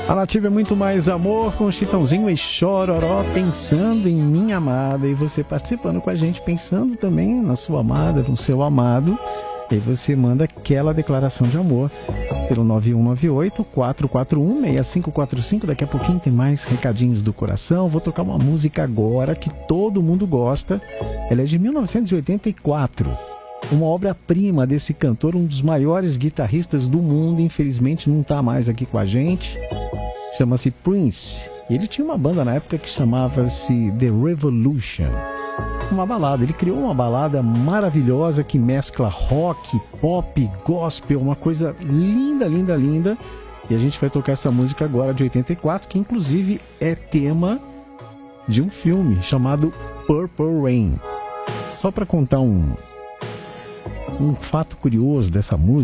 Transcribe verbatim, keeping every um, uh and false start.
A Nativa é muito mais amor, com Chitãozinho e Chororó, pensando em minha amada. E você participando com a gente, pensando também na sua amada, no seu amado. E aí você manda aquela declaração de amor pelo nove um nove oito, quatro quatro um, seis cinco quatro cinco. Daqui a pouquinho tem mais recadinhos do coração. Vou tocar uma música agora que todo mundo gosta. Ela é de mil novecentos e oitenta e quatro. Uma obra-prima desse cantor, um dos maiores guitarristas do mundo. Infelizmente não está mais aqui com a gente. Chama-se Prince. Ele tinha uma banda na época que chamava-se The Revolution. Uma balada. Ele criou uma balada maravilhosa que mescla rock, pop, gospel, uma coisa linda, linda, linda. E a gente vai tocar essa música agora de oitenta e quatro, que inclusive é tema de um filme chamado Purple Rain. Só para contar um, um fato curioso dessa música.